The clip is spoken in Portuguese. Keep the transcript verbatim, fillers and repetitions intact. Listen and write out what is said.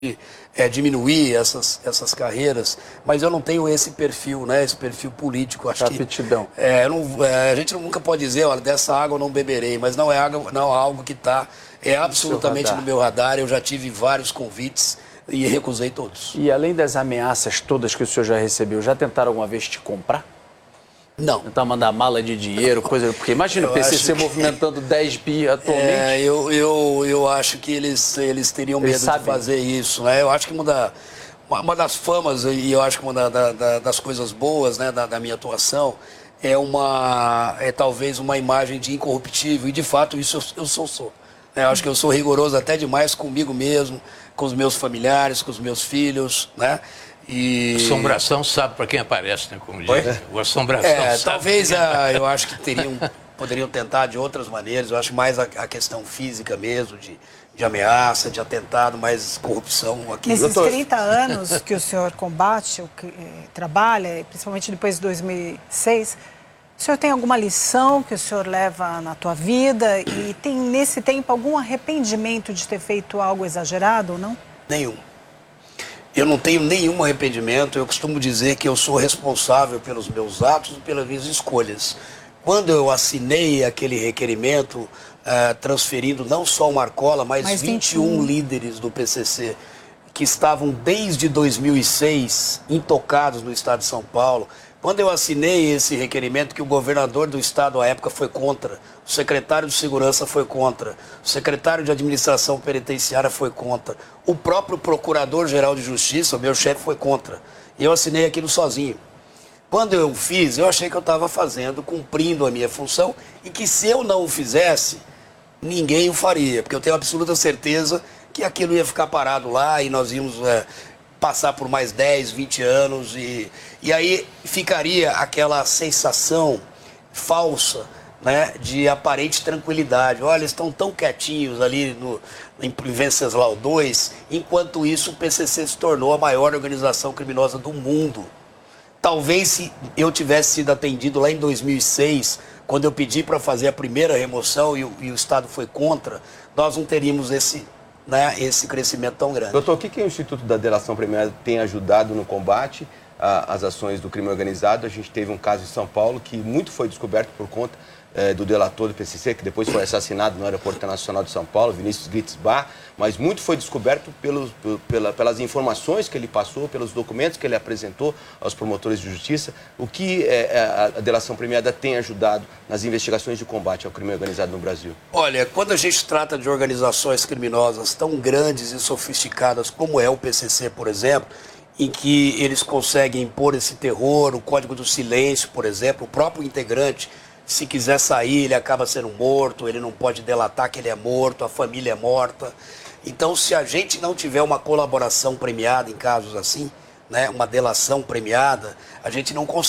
É, diminuir essas, essas carreiras, mas eu não tenho esse perfil, né? Esse perfil político. Acho que, aptidão. É, eu não, é, a gente nunca pode dizer, olha, dessa água eu não beberei, mas não é, água, não é algo que está é absolutamente no meu radar. Eu já tive vários convites e recusei todos. E além das ameaças todas que o senhor já recebeu, já tentaram alguma vez te comprar? Não. Tentar mandar mala de dinheiro, coisa... Porque imagina o P C C que... movimentando dez bi atualmente. É, eu, eu, eu acho que eles, eles teriam medo eles de fazer isso, né? Eu acho que uma, da, uma, uma das famas, e eu acho que uma da, da, das coisas boas, né, da, da minha atuação é, uma, é talvez uma imagem de incorruptível, e de fato isso eu, eu sou, sou. Eu acho que eu sou rigoroso até demais comigo mesmo, com os meus familiares, com os meus filhos, né? E... Assombração sabe para quem aparece, né? Como diz. É. O assombração é, sabe. Talvez a, eu acho que teriam, poderiam tentar de outras maneiras. Eu acho mais a, a questão física mesmo, de, de ameaça, de atentado, mais corrupção aqui. Nesses trinta anos que o senhor combate, que, eh, trabalha, principalmente depois de dois mil e seis, o senhor tem alguma lição que o senhor leva na tua vida e tem nesse tempo algum arrependimento de ter feito algo exagerado ou não? Nenhum. Eu não tenho nenhum arrependimento. Eu costumo dizer que eu sou responsável pelos meus atos e pelas minhas escolhas. Quando eu assinei aquele requerimento, uh, transferindo não só o Marcola, mas, mas vinte e um líderes do P C C, que estavam desde dois mil e seis intocados no estado de São Paulo, quando eu assinei esse requerimento, que o governador do estado à época foi contra, o secretário de segurança foi contra, o secretário de administração penitenciária foi contra, o próprio procurador-geral de justiça, o meu chefe, foi contra. E eu assinei aquilo sozinho. Quando eu fiz, eu achei que eu estava fazendo, cumprindo a minha função, e que se eu não o fizesse, ninguém o faria, porque eu tenho absoluta certeza que aquilo ia ficar parado lá e nós íamos... É, passar por mais dez, vinte anos e, e aí ficaria aquela sensação falsa, né, de aparente tranquilidade. Olha, eles estão tão quietinhos ali no, em Venceslau dois, enquanto isso o P C C se tornou a maior organização criminosa do mundo. Talvez se eu tivesse sido atendido lá em dois mil e seis, quando eu pedi para fazer a primeira remoção e o, e o Estado foi contra, nós não teríamos esse... Né, esse crescimento tão grande. Doutor, o que, que o Instituto da Delação Premiada tem ajudado no combate às ações do crime organizado? A gente teve um caso em São Paulo que muito foi descoberto por conta eh, do delator do P C C, que depois foi assassinado no Aeroporto Internacional de São Paulo, Vinícius Gritzbach, mas muito foi descoberto pelos, pela, pelas informações que ele passou, pelos documentos que ele apresentou aos promotores de justiça. O que eh, a Delação Premiada tem ajudado nas investigações de combate ao crime organizado no Brasil? Olha, quando a gente trata de organizações criminosas tão grandes e sofisticadas como é o P C C, por exemplo, em que eles conseguem impor esse terror, o Código do Silêncio, por exemplo, o próprio integrante, se quiser sair, ele acaba sendo morto, ele não pode delatar que ele é morto, a família é morta. Então, se a gente não tiver uma colaboração premiada em casos assim, né, uma delação premiada, a gente não consegue.